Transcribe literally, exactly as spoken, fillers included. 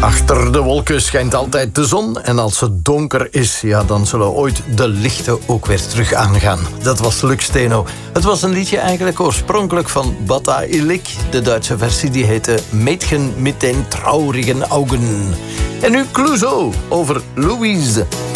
Achter de wolken schijnt altijd de zon. En als het donker is, ja, dan zullen ooit de lichten ook weer terug aangaan. Dat was Lux Steno. Het was een liedje eigenlijk oorspronkelijk van Bata Illik. De Duitse versie die heette Mädchen mit den traurigen Augen. En nu Clouseau over Louise.